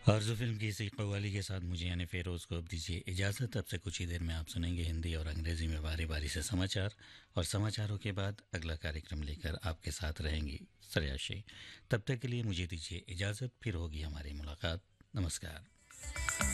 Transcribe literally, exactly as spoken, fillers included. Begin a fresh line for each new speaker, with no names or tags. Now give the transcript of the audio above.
आरज़ू film की इसी कव्वाली के साथ मुझे यानी फ़ेरोज़ को अब दीजिए इजाज़त। अब से कुछ ही देर में आप सुनेंगे हिंदी और अंग्रेज़ी में बारी बारी से समाचार, और समाचारों के बाद अगला कार्यक्रम लेकर आपके साथ रहेंगी श्रेयाशी। तब तक के लिए मुझे दीजिए इजाज़त, फिर होगी हमारी मुलाकात। नमस्कार।